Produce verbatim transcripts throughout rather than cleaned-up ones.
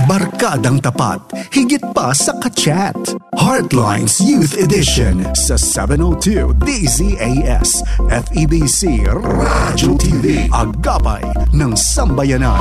Barkadang tapat, higit pa sa ka-chat. Heartlines Youth Edition sa seven oh two D Z A S F E B C Radio T V. Agapay ng Sambayanan.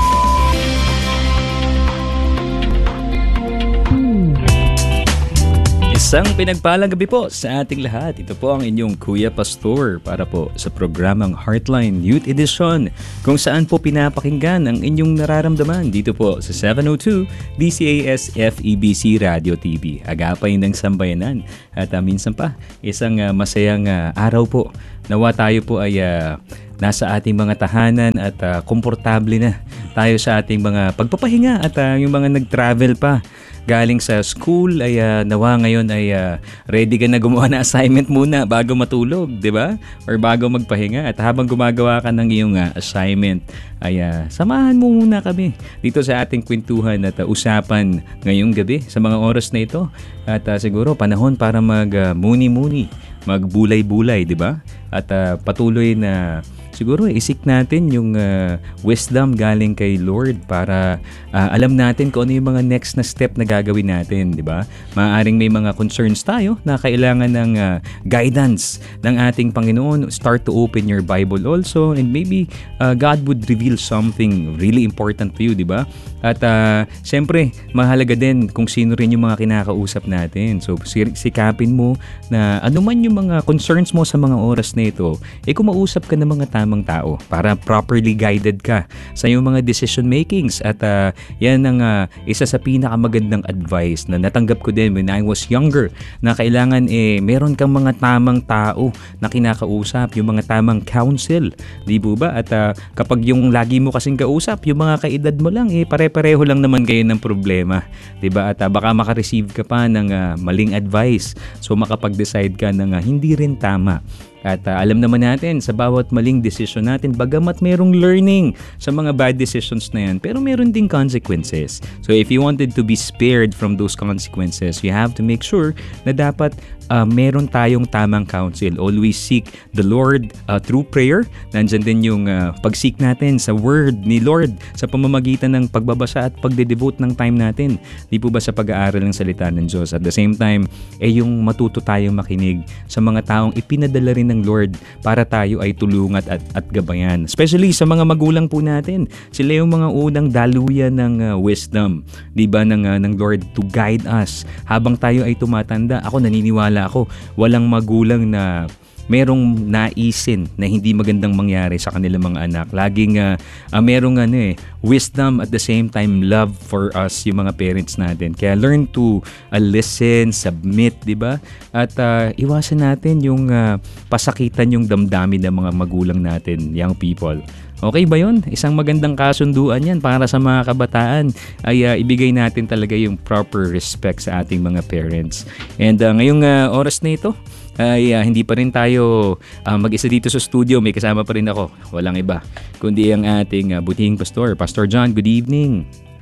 Isang pinagpalang gabi po sa ating lahat. Ito po ang inyong Kuya Pastor para po sa programang Heartline Youth Edition, kung saan po pinapakinggan ang inyong nararamdaman dito po sa seven oh two D C A S F E B C Radio T V. Agapay ng Sambayanan. At uh, minsan pa, isang uh, masayang uh, araw po. Nawa tayo po ay uh, nasa ating mga tahanan at uh, komportable na tayo sa ating mga pagpapahinga at uh, yung mga nag-travel pa galing sa school ay uh, nawa ngayon ay uh, ready ka na gumawa na assignment muna bago matulog, di ba? Or bago magpahinga. At habang gumagawa ka ng iyong uh, assignment ay uh, samahan mo muna kami dito sa ating kwentuhan at uh, usapan ngayong gabi sa mga oras na ito. At uh, siguro panahon para mag uh, muni-muni, magbulay-bulay, di ba? At uh, patuloy na siguro isik natin yung uh, wisdom galing kay Lord para uh, alam natin kung ano yung mga next na step na gagawin natin, di ba? Maaaring may mga concerns tayo na kailangan ng uh, guidance ng ating Panginoon. Start to open your Bible also, and maybe uh, God would reveal something really important to you, di ba? At uh, siyempre, mahalaga din kung sino rin yung mga kinakausap natin. So sikapin mo na ano man yung mga concerns mo sa mga oras na ito, eh kumausap ka ng mga tamang tao para properly guided ka sa iyong mga decision makings. At uh, yan ang uh, isa sa pinakamagandang advice na natanggap ko din when I was younger, na kailangan eh meron kang mga tamang tao na kinakausap, yung mga tamang counsel, di po ba? At uh, kapag yung lagi mo kasing kausap yung mga kaedad mo lang, eh pare-pareho lang naman kayo ng problema, di ba? At uh, baka makareceive ka pa ng uh, maling advice, so makapag-decide ka ng uh, hindi rin tama. At uh, alam naman natin sa bawat maling decision natin, bagamat merong learning sa mga bad decisions na yan, pero meron ding consequences. So if you wanted to be spared from those consequences, you have to make sure na dapat uh, meron tayong tamang counsel. Always seek the Lord uh, through prayer. Nandyan din yung uh, pag-seek natin sa word ni Lord sa pamamagitan ng pagbabasa at pagde-devote ng time natin. Di po ba sa pag-aaral ng salita ng Diyos? At the same time, eh yung matuto tayong makinig sa mga taong ipinadala rin ng Lord para tayo ay tulungan at, at gabayan. Especially sa mga magulang po natin. Sila yung mga unang daluyan ng uh, wisdom, di ba, ng, uh, ng Lord to guide us habang tayo ay tumatanda. Ako naniniwala ako, walang magulang na merong naisin na hindi magandang mangyari sa kanilang mga anak. Laging uh, uh, merong ano eh, wisdom at the same time love for us yung mga parents natin. Kaya learn to uh, listen, submit, di ba? At uh, iwasan natin yung uh, pasakitan yung damdamin ng mga magulang natin, young people. Okay ba yun? Isang magandang kasunduan yan para sa mga kabataan ay uh, ibigay natin talaga yung proper respect sa ating mga parents. And uh, ngayong uh, oras na ito, ay uh, hindi pa rin tayo uh, mag-isa dito sa studio. May kasama pa rin ako. Walang iba kundi ang ating uh, butihing pastor, Pastor John. Good evening.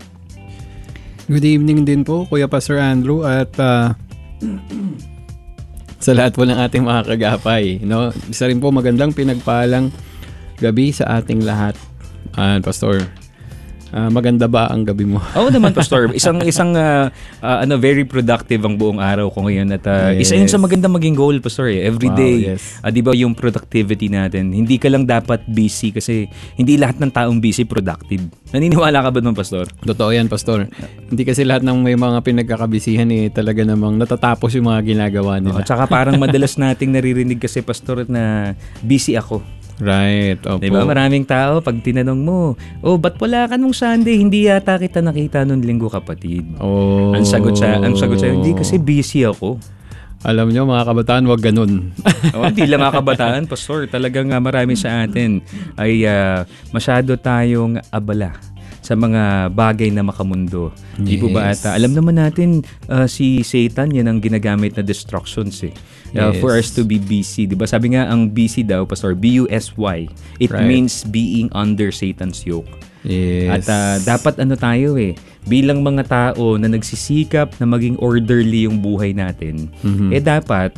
Good evening din po, Kuya Pastor Andrew, at uh, sa lahat po ng ating mga kagapay, no? Isa rin po magandang pinagpalang gabi sa ating lahat. Uh, Pastor, Uh, maganda ba ang gabi mo? Oo naman, Pastor. Isang isang uh, uh, ano very productive ang buong araw ko ngayon at uh, yes. Isa yun sa maganda maging goal, Pastor. Eh. Every wow, day, yes. uh, 'di ba yung productivity natin? Hindi ka lang dapat busy kasi hindi lahat ng taong busy productive. Naniniwala ka ba doon, Pastor? Totoo yan, Pastor. Hindi kasi lahat ng may mga pinagkakabisihan eh talaga namang natatapos yung mga ginagawa nila. At saka parang madalas nating naririnig kasi, Pastor, na busy ako. Right, opo. Diba? Maraming tao, pag tinanong mo, oh, ba't wala ka nung Sunday? Hindi yata kita nakita nung linggo, kapatid. Oh. Ang sagot sa, ang sagot sa, hindi kasi busy ako. Alam nyo, mga kabataan, wag ganun. Oh, hindi lang mga kabataan, Pastor. Talagang uh, marami sa atin ay uh, masyado tayong abala sa mga bagay na makamundo. Di po ba? At uh, alam naman natin, uh, si Satan, yan ang ginagamit na distractions eh. Uh, yes. For us to be busy. Di ba? Sabi nga, ang busy daw, Pastor, B U S Y. It right. means being under Satan's yoke. Yes. At uh, dapat ano tayo eh, bilang mga tao na nagsisikap na maging orderly yung buhay natin, mm-hmm. eh dapat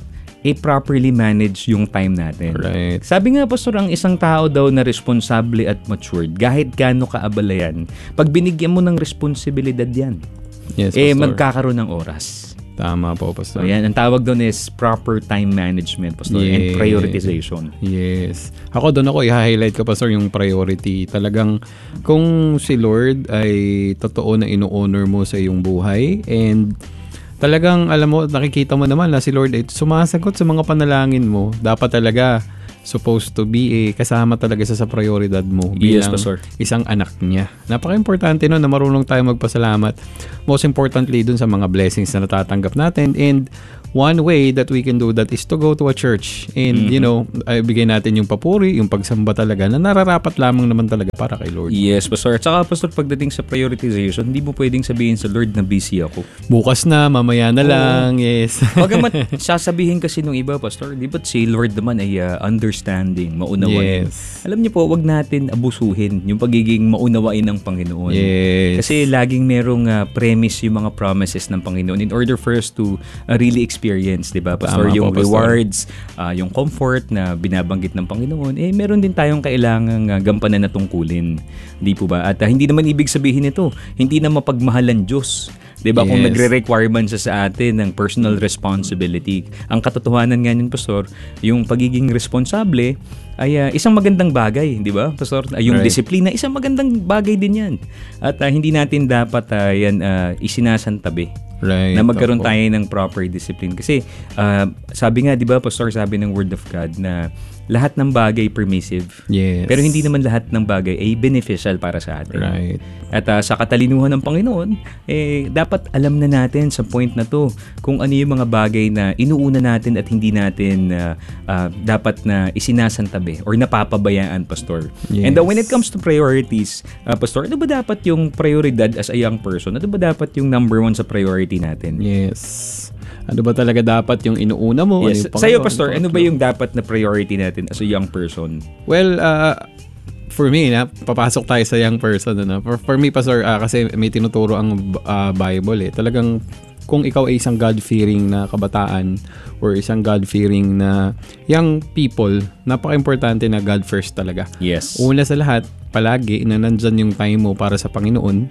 eh properly manage yung time natin. Right. Sabi nga, Pastor, ang isang tao daw na responsable at matured, kahit gaano kaabala yan, pag binigyan mo ng responsibilidad yan, Yes, eh Pastor. magkakaroon ng oras. Tama po, Pastor. So yan, ang tawag doon is proper time management, Pastor, Yes. and prioritization. Yes. Ako doon ako i-highlight ko, Pastor, yung priority. Talagang kung si Lord ay totoo na ino-honor mo sa iyong buhay, and talagang alam mo, nakikita mo naman na si Lord ay sumasagot sa mga panalangin mo, dapat talaga supposed to be eh, kasama talaga sa sa prioridad mo Yes, bilang Pastor. isang anak niya. Napaka-importante no na marunong tayo magpasalamat. Most importantly dun sa mga blessings na natatanggap natin, and one way that we can do that is to go to a church and, you know, ay, bigay natin yung papuri, yung pagsamba talaga na nararapat lamang naman talaga para kay Lord. Yes, Pastor. At saka, Pastor, pagdating sa prioritization, hindi mo pwedeng sabihin sa Lord na busy ako. Bukas na, mamaya na lang, yes. Bagamat sasabihin kasi nung iba, Pastor, di ba't si Lord naman ay uh, understanding, maunawain. Yes. Alam niyo po, wag natin abusuhin yung pagiging maunawain ng Panginoon. Yes. Kasi laging merong uh, premise yung mga promises ng Panginoon in order for us to uh, really experience, di ba, Pastor? Tama po, Yung Pastor. rewards, uh, yung comfort na binabanggit ng Panginoon, eh meron din tayong kailangang uh, gampanan na tungkulin. Di po ba? At uh, hindi naman ibig sabihin ito, hindi na mapagmahalan Diyos. Diba? Kung Yes. nagre-requirement siya sa atin ng personal responsibility. Ang katotohanan nga nun, Pastor, yung pagiging responsable ay uh, isang magandang bagay, di ba, Pastor? Uh, yung Right. disiplina, isang magandang bagay din yan. At uh, hindi natin dapat uh, yan uh, isinasantabi. Right. Na magkaroon Opo. tayo ng proper discipline. Kasi uh, sabi nga, di ba, Pastor, sabi ng Word of God na lahat ng bagay permissive. Yes. Pero hindi naman lahat ng bagay ay beneficial para sa atin. Right. At uh, sa katalinuhan ng Panginoon, eh, dapat alam na natin sa point na to kung ano yung mga bagay na inuuna natin at hindi natin uh, uh, dapat na isinasantabi or napapabayaan, Pastor. Yes. And uh, when it comes to priorities, uh, Pastor, ano ba dapat yung prioridad as a young person? Ano ba dapat yung number one sa priority natin? Yes. Ano ba talaga dapat yung inuuna mo? Yes. Ano yung Sa'yo, pangalawa? Pastor, ano ba yung dapat na priority natin as a young person? Well, uh, for me, na, papasok tayo sa young person. Ano? For, for me, Pastor, uh, kasi may tinuturo ang uh, Bible eh. Talagang kung ikaw ay isang God-fearing na kabataan or isang God-fearing na young people, napaka-importante na God first talaga. Yes. Una sa lahat, palagi na nandyan yung time mo para sa Panginoon.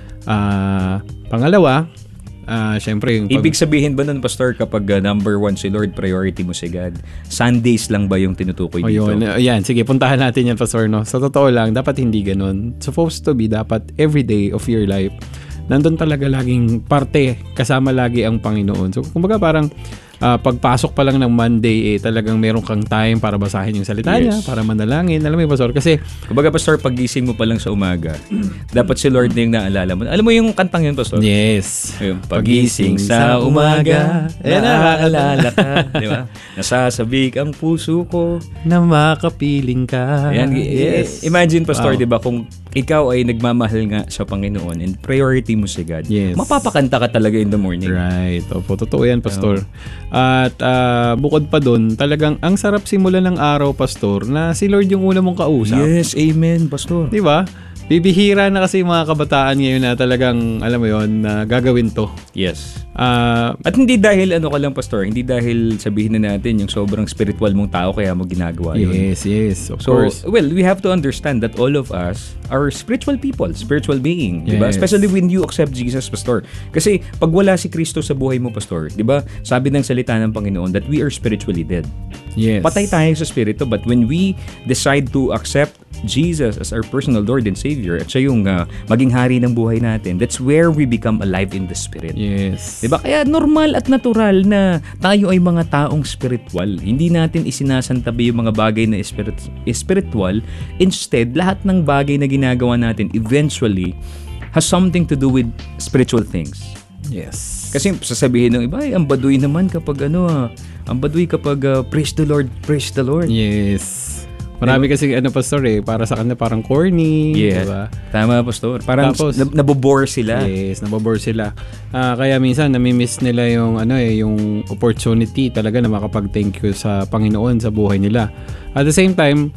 Uh, pangalawa, uh, syempre yung pag- Ibig sabihin ba nun, Pastor, kapag uh, number one si Lord, priority mo si God, Sundays lang ba yung tinutukoy O dito? yun, uh, yan, sige, puntahan natin yan, Pastor, no? Sa totoo lang, dapat hindi ganun. Supposed to be, dapat every day of your life, nandun talaga laging parte, kasama lagi ang Panginoon. So, kumbaga parang, uh, pagpasok pa lang ng Monday, eh, talagang meron kang time para basahin yung salita Yes. niya, para manalangin. Alam mo yun, Pastor? Kasi, Kumbaga, Pastor, pagising mo pa lang sa umaga, dapat si Lord na yung naalala mo. Alam mo yung kantang yun, Pastor? yes. Yung pagising sa umaga, eh, naaalala ka. Di ba? Nasasabik ang puso ko. Na makapiling ka. Ayan, yes. Imagine, Pastor, Wow. di ba, kung ikaw ay nagmamahal nga sa Panginoon and priority mo si God, Yes. mapapakanta ka talaga in the morning. Right. Opo, totoo yan, Pastor. At ah, bukod pa dun, talagang ang sarap simulan ng araw, Pastor, na si Lord yung una mong kausap. Yes, amen, Pastor. Di ba? Bibihira na kasi yung mga kabataan ngayon na talagang, alam mo yon na gagawin to. Yes. Ah, At hindi dahil ano ka lang, Pastor, hindi dahil sabihin na natin yung sobrang spiritual mong tao kaya mo ginagawa yun. yes, yes, of So, course. well, we have to understand that all of us are spiritual people, spiritual being, di ba? Yes. Especially when you accept Jesus, Pastor. Kasi pag wala si Kristo sa buhay mo, Pastor, di ba? Sabi ng salita ng Panginoon that we are spiritually dead. Yes. Patay tayo sa spirito, but when we decide to accept Jesus as our personal Lord and Savior at siya yung uh, maging hari ng buhay natin, that's where we become alive in the Spirit. Yes. Diba? Kaya normal at natural na tayo ay mga taong spiritual. Hindi natin isinasantabi yung mga bagay na spirit- spiritual. Instead, lahat ng bagay na ginagawa natin eventually has something to do with spiritual things. Yes. Kasi sasabihin ng iba, ay, ang baduy naman kapag ano ah, ang baduy kapag uh, praise the Lord, praise the Lord. Yes. Marami kasi ano, Pastor, eh, para sa kanila parang corny. Yeah. Diba? Tama, Pastor. Parang Tapos- nab- nabobore sila. Yes, nababore sila. Ah, kaya minsan nami-miss nila yung ano eh, yung opportunity talaga na makapag-thank you sa Panginoon sa buhay nila. At the same time,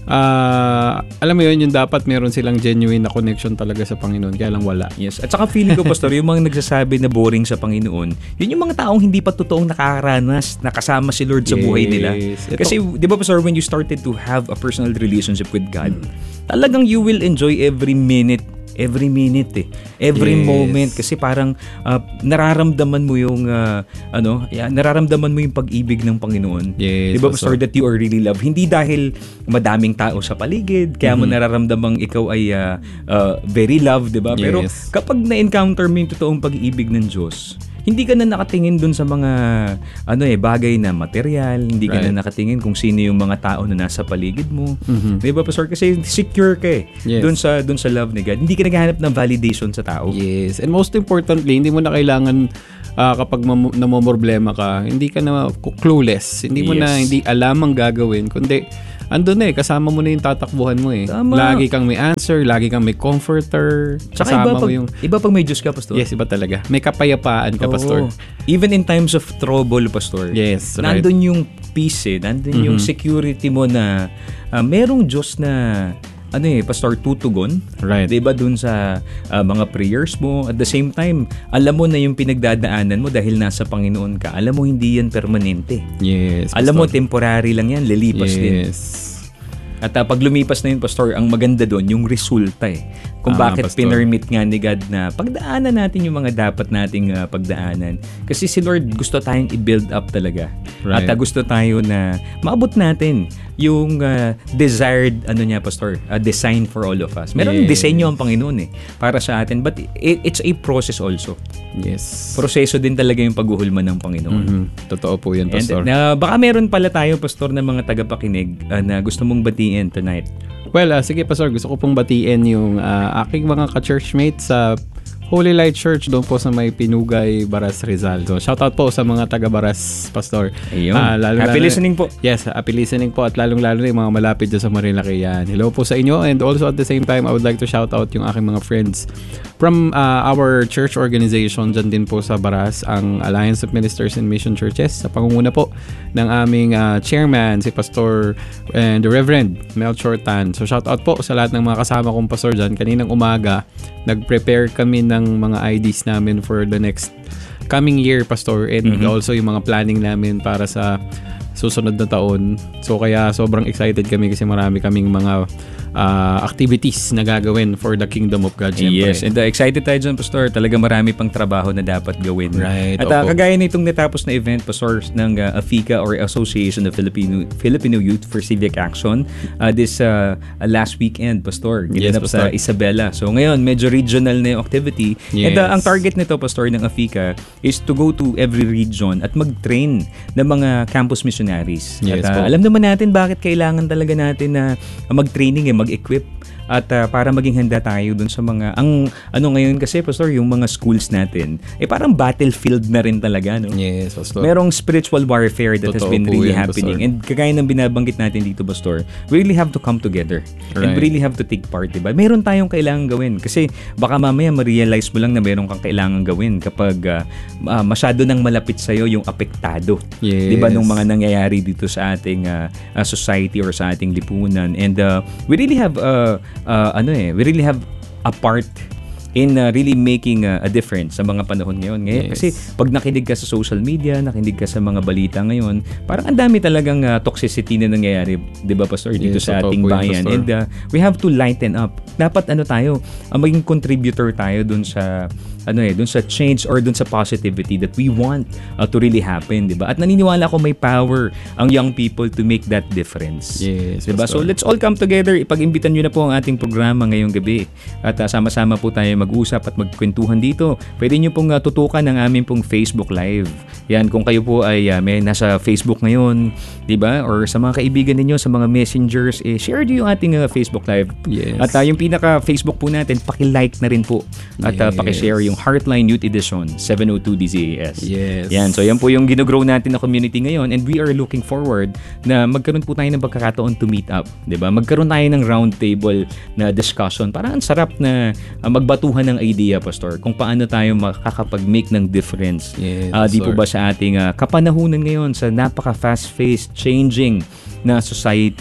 uh, alam mo yun, yung dapat meron silang genuine na connection talaga sa Panginoon, kaya lang wala. Yes. At saka feeling ko, Pastor, yung mga nagsasabi na boring sa Panginoon, yun yung mga taong hindi pa totoong nakakaranas, nakasama si Lord sa Yes. buhay nila. Ito- Kasi, di ba, Pastor, when you started to have a personal relationship with God, talagang you will enjoy every minute every minute eh. Every Yes. moment kasi parang uh, nararamdaman mo yung uh, ano, yeah, nararamdaman mo yung pag-ibig ng Panginoon. Yes, 'Di ba, Pastor? Pastor, that you are really loved. Hindi dahil madaming tao sa paligid kaya mo nararamdamang ikaw ay uh, uh, very loved, 'di ba? Pero Yes. kapag na-encounter mo yung totoong pag-ibig ng Diyos, hindi ka na nakatingin dun sa mga ano eh bagay na material, hindi ka Right. na nakatingin kung sino yung mga tao na nasa paligid mo. Mhm. 'Di ba, Pastor? Kasi secure ka eh Yes. dun sa dun sa love ni God. Hindi ka naghahanap ng validation sa tao. Yes. And most importantly, hindi mo na kailangan ah, kapag mam- namomroblema ka, hindi ka na clueless. Hindi mo na Yes. hindi alam ang gagawin, kundi andun na eh, kasama mo na yung tatakbuhan mo eh. Tama. Lagi kang may answer, lagi kang may comforter. Tsaka kasama iba pag, mo yung... iba pag may Diyos ka, Pastor. Yes, iba talaga. May kapayapaan ka, Oo. Pastor. Even in times of trouble, Pastor. Yes, right. Nandun yung peace eh. Nandun yung Mhm. security mo na ah, merong Diyos na ano eh, Pastor, tutugon. Right. Diba dun sa ah, mga prayers mo. At the same time, alam mo na yung pinagdadaanan mo dahil nasa Panginoon ka. Alam mo hindi yan permanente. Yes, Alam mo, Pastor. temporary lang yan. Lilipas din. Yes. At uh, pag lumipas na yun, Pastor, ang maganda doon, yung resulta eh. Kung Tama, bakit Pastor. pinermit nga ni God na pagdaanan natin yung mga dapat nating uh, pagdaanan. Kasi si Lord gusto tayong i-build up talaga. Right. At uh, gusto tayo na maabot natin yung uh, desired, ano niya, Pastor, uh, design for all of us. Meron Yes. disenyo ang Panginoon eh, para sa atin. But it, it's a process also. Yes. Proseso din talaga yung paghuhulma ng Panginoon. Mhm. Totoo po yan, Pastor. And uh, baka meron pala tayo, Pastor, na mga tagapakinig uh, na gusto mong batiin tonight. Well, ah, sige Pastor, gusto ko pong batiin yung ah, aking mga ka-churchmates sa Holy Light Church doon po sa may Pinugay, Baras, Rizal. So, shoutout po sa mga taga-Baras, Pastor. Ayun. Ah, lalo- Happy lalo- listening po. Yes, happy listening po at lalong-lalo na yung mga malapit dyan sa Marilaki yan. Hello po sa inyo, and also at the same time, I would like to shout out yung aking mga friends from ah, our church organization dyan din po sa Baras, ang Alliance of Ministers and Mission Churches, sa pangunguna po ng aming ah, chairman, si Pastor and the Reverend Melchor Tan. So shout out po sa lahat ng mga kasama kong pastor dyan. Kaninang umaga, nag-prepare kami ng mga I Ds namin for the next coming year, Pastor, and Mhm. also yung mga planning namin para sa susunod na taon. So kaya sobrang excited kami kasi marami kaming mga ah, activities na gagawin for the kingdom of God. Syempre. Yes, and uh, excited tayo dyan, Pastor. Talaga marami pang trabaho na dapat gawin. Right, At uh, opo. kagaya nitong natapos na event, Pastor, ng uh, AFICA or Association of Filipino Filipino Youth for Civic Action, uh, this uh, uh, last weekend, Pastor, Yes, ginanap sa Pastor. Isabela. So ngayon, medyo regional na yung activity. Yes. And uh, ang target nito, Pastor, ng AFICA is to go to every region at mag-train ng mga campus missionaries. Yes, at uh, po. alam naman natin bakit kailangan talaga natin na uh, mag-training, eh, mag-equip at uh, para maging handa tayo dun sa mga ang ano ngayon kasi, Pastor, yung mga schools natin eh parang battlefield na rin talaga, no? Yes, Pastor. Merong spiritual warfare that has Totoo been po really yan, happening. Pastor. And kagaya ng binabanggit natin dito, Pastor, we really have to come together. And Right. really have to take part, diba? Meron tayong kailangan gawin. Kasi baka mamaya ma-realize mo lang na meron kang kailangan gawin kapag uh, uh, masyado nang malapit sa'yo yung apektado. Yes. Diba? Nung mga nangyayari dito sa ating uh, uh, society or sa ating lipunan. And uh, we really have uh, uh, ano eh, we really have a part in uh, really making uh, a difference sa mga panahon ngayon. Ngayon Yes. kasi pag nakinig ka sa social media, nakinig ka sa mga balita ngayon, parang ang dami talagang uh, toxicity na nangyayari, 'di ba, Pastor, dito Yes, sa totoo ating po yun, bayan. Pastor. And uh, we have to lighten up. Dapat ano tayo, uh, maging contributor tayo dun sa ano eh, dun sa change or dun sa positivity that we want uh, to really happen, 'di ba? At naniniwala ako may power ang young people to make that difference. Yes, Diba? So Pastor. let's all come together. Ipag-imbitan nyo na po ang ating programa ngayong gabi. At uh, sama-sama po tayo mag-usap at magkwentuhan dito. Pwede nyo pong uh, tutukan ang aming pong Facebook Live. Yan, kung kayo po ay uh, may nasa Facebook ngayon, diba? Or sa mga kaibigan ninyo, sa mga messengers, eh, share nyo yung ating uh, Facebook Live. Yes. At uh, yung pinaka-Facebook po natin, paki-like na rin po. At uh, Yes. paki-share yung Heartline Youth Edition seven oh two D Z A S. Yes. Yan, so yan po yung ginogrow natin na community ngayon, and we are looking forward na magkaroon po tayo ng pagkakataon to meet up, 'di ba? Magkaroon tayo ng round table na discussion. Parang ang sarap na uh, magbatuhan ng idea, Pastor, kung paano tayo makakapag-make ng difference. Yes, Ah, di po Pastor. ba sa ating uh, kapanahunan ngayon sa napaka fast-paced, changing na society.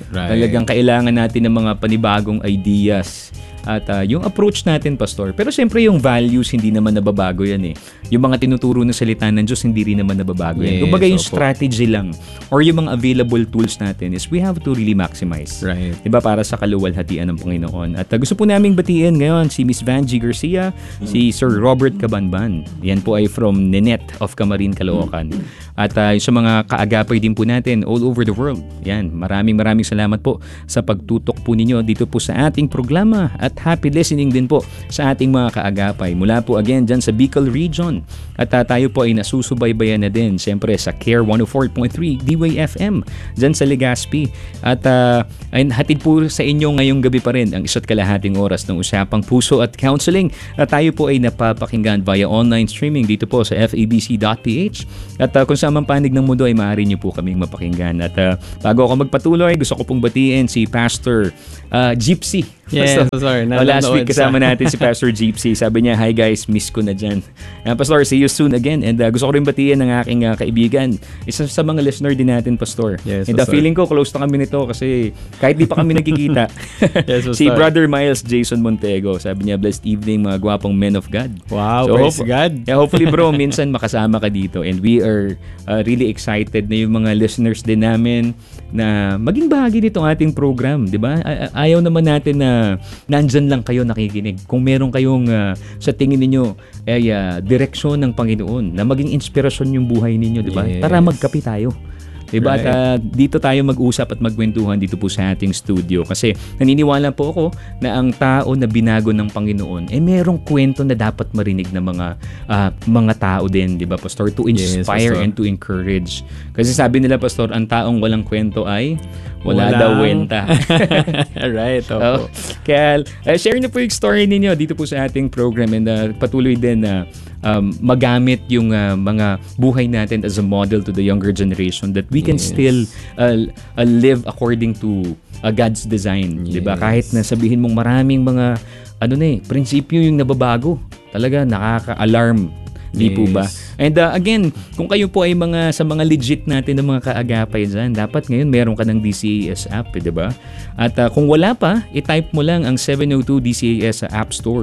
Right. Talagang kailangan natin ng mga panibagong ideas. At uh, yung approach natin, Pastor. Pero siyempre yung values, hindi naman nababago yan eh. Yung mga tinuturo na salita ng Diyos, hindi rin naman nababago yan. Yes, Kumbaga yung opo. strategy lang or yung mga available tools natin is we have to really maximize. Right. Diba? Para sa kaluwalhatian ng Panginoon. At uh, gusto po naming batiin ngayon si Miss Vangie Garcia, si Sir Robert Cabanban. Yan po ay from Nenette of Camarin, Caloocan. At uh, sa mga kaagapay din po natin all over the world. Yan, maraming maraming salamat po sa pagtutok po ninyo dito po sa ating programa at happy listening din po sa ating mga kaagapay. Mula po again dyan sa Bicol Region. At uh, tayo po ay nasusubaybayan na din siyempre sa Care one oh four point three D W A F M dyan sa Legazpi. At uh, ay hatid po sa inyo ngayong gabi pa rin ang isa't kalahating oras ng Usapang Puso at Counseling. At tayo po ay napapakinggan via online streaming dito po sa f a b c dot p h. At uh, kung sa mang panig ng mundo ay maaari niyo po kaming mapakinggan. At uh, bago ako magpatuloy, gusto ko pong batiin si Pastor uh, Gypsy. Yes, Pastor, sorry. oh, last week kasama sa... natin si Pastor Gypsy. Sabi niya, hi guys, miss ko na dyan. Uh, Pastor, see you soon again. And uh, gusto ko rin batiin ng aking uh, kaibigan. Isa sa mga listener din natin, Pastor. Yes, And uh, Pastor. feeling ko close na kami nito kasi kahit di pa kami nagkikita. Yes, Si Pastor. Brother Miles Jason Montego. Sabi niya, blessed evening mga gwapong men of God. Wow, praise hope- God. Yeah, hopefully bro, minsan makasama ka dito. And we are uh, really excited na yung mga listeners din namin na maging bahagi nitong ating program, di ba? Ay- ayaw naman natin na nandyan lang kayo nakikinig. Kung meron kayong uh, sa tingin ninyo ay uh, direksyon ng Panginoon na maging inspirasyon yung buhay ninyo, di ba? Yes. Tara magkape tayo. Diba? At Right. uh, dito tayo mag-usap at magkwentuhan dito po sa ating studio kasi naniniwala po ako na ang tao na binago ng Panginoon eh merong kwento na dapat marinig ng mga uh, mga tao din, 'di ba, Pastor, to Yes, inspire Pastor. and to encourage. Kasi sabi nila, Pastor, ang taong walang kwento ay wala Walang- daw wenta. Right, Oh, opo. kaya uh, share niyo po yung story ninyo dito po sa ating program and uh, patuloy din na um, magamit yung uh, mga buhay natin as a model to the younger generation that we can Yes. still uh, uh, live according to uh, God's design, 'di ba? Yes. Kahit na sabihin mong maraming mga ano na eh, prinsipyo yung nababago. Talaga nakaka-alarm. Di po ba? Yes. And uh, again, kung kayo po ay mga sa mga legit natin ng mga kaagapay dyan, dapat ngayon meron ka ng D C A S app, eh, di ba? At uh, kung wala pa, i-type mo lang ang seven oh two D C A S sa App Store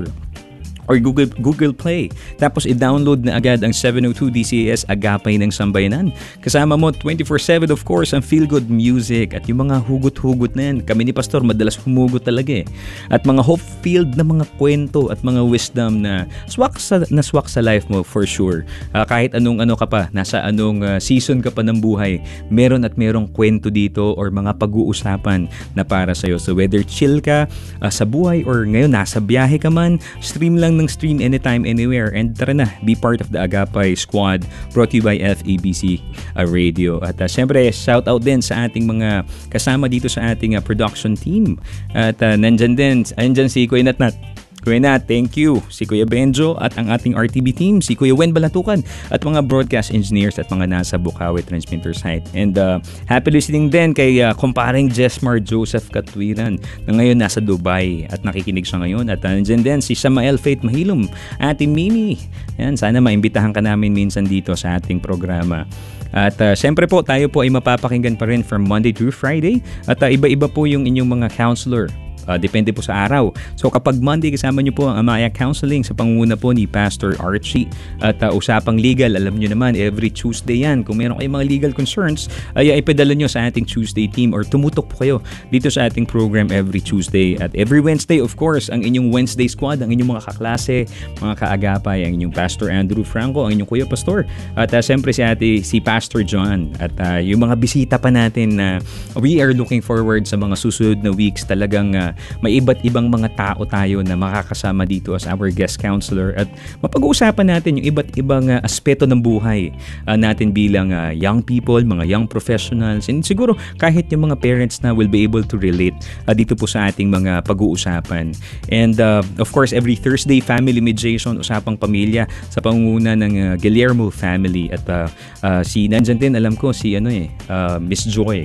or Google Google Play. Tapos i-download na agad ang seven oh two D C A S Agapay ng Sambayanan. Kasama mo twenty-four seven of course ang feel-good music at yung mga hugot-hugot na yan. Kami ni Pastor madalas humugot talaga eh. At mga hope-filled na mga kwento at mga wisdom na swak sa, na swak sa life mo for sure. Uh, kahit anong ano ka pa, nasa anong uh, season ka pa ng buhay, meron at merong kwento dito or mga pag-uusapan na para sa'yo. So whether chill ka uh, sa buhay or ngayon nasa biyahe ka man, stream lang ng stream anytime, anywhere. And tara na, be part of the Agapay Squad brought to you by F A B C uh, Radio. At uh, syempre, shout out din sa ating mga kasama dito sa ating uh, production team. At uh, nandyan din, andyan si Kuya Natnat. Kuya Nat, thank you. Si Kuya Benjo at ang ating R T B team, si Kuya Wen Balatukan at mga broadcast engineers at mga nasa Bukawi Transmitter site. And uh, happy listening din kay uh, kumparing Jesmar Joseph Katwiran na ngayon nasa Dubai at nakikinig siya ngayon. At uh, nandiyan din si Samael Faith Mahilom, Ate Mimi. Yan, sana maimbitahan ka namin minsan dito sa ating programa. At uh, siyempre po, tayo po ay mapapakinggan pa rin from Monday through Friday. At uh, iba-iba po yung inyong mga counselor. Uh, depende po sa araw. So kapag Monday, kasama nyo po ang Amaya Counseling sa pangunguna po ni Pastor Archie. At uh, usapang legal, alam nyo naman, every Tuesday yan. Kung meron kayong mga legal concerns, ay uh, ipadala nyo sa ating Tuesday team or tumutok po kayo dito sa ating program every Tuesday. At every Wednesday, of course, ang inyong Wednesday squad, ang inyong mga kaklase, mga kaagapay, ang inyong Pastor Andrew Franco, ang inyong Kuya Pastor. At uh, siyempre si ate, si Pastor John. At uh, yung mga bisita pa natin na uh, we are looking forward sa mga susunod na weeks. Talagang uh, may iba't ibang mga tao tayo na makakasama dito as our guest counselor at mapag-uusapan natin yung iba't ibang uh, aspeto ng buhay uh, natin bilang uh, young people, mga young professionals, and siguro kahit yung mga parents na will be able to relate uh, dito po sa ating mga pag-uusapan. And uh, of course, every Thursday, family mediation, usapang pamilya sa pangunguna ng uh, Guillermo family at uh, uh, si nandyan din, alam ko, si ano eh, uh, Miss Joy.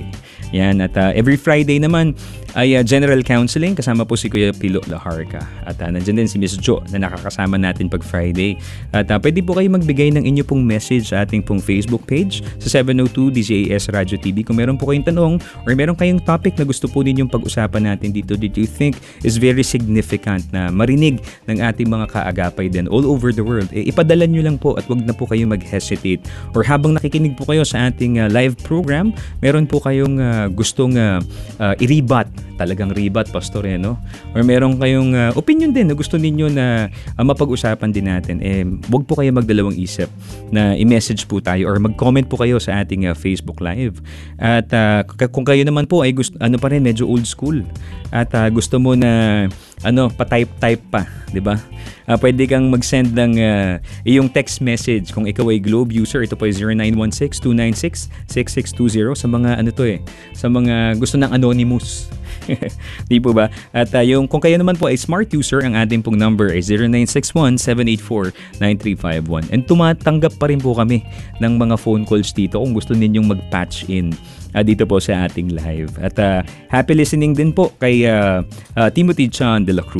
Yan, at uh, every Friday naman ay uh, general counseling kasama po si Kuya Pilo Laharca. At uh, nandiyan din si Miss Jo na nakakasama natin pag Friday. At uh, pwede po kayo magbigay ng inyo pong message sa ating pong Facebook page sa seven oh two D Z A S Radio T V. Kung meron po kayong tanong or meron kayong topic na gusto po ninyong pag-usapan natin dito that you think is very significant na marinig ng ating mga kaagapay din all over the world, eh, ipadala nyo lang po at wag na po kayo mag-hesitate. Or habang nakikinig po kayo sa ating uh, live program, meron po kayong uh, gustong uh, uh, i-rebat, talagang rebat, Pastor, eh, no? Or meron kayong uh, opinion din na gusto ninyo na uh, mapag-usapan din natin, eh, wag po kayo magdalawang isip na i-message po tayo or mag-comment po kayo sa ating uh, Facebook Live. At uh, kung kayo naman po ay gusto, ano pa rin, medyo old school at uh, gusto mo na ano, pa-type-type pa, di ba? Uh, pwede kang mag-send ng uh, iyong text message kung ikaw ay Globe user. Ito po ay zero nine one six two nine six six six two zero sa mga ano to eh, sa mga gusto ng anonymous. Di po ba? At uh, yung kung kayo naman po ay smart user, ang ating pong number ay zero nine six one seven eight four nine three five one. And tumatanggap pa rin po kami ng mga phone calls dito kung gusto ninyong mag-patch in uh, dito po sa ating live. At uh, happy listening din po kay uh, uh, Timothy Chan de la Cruz.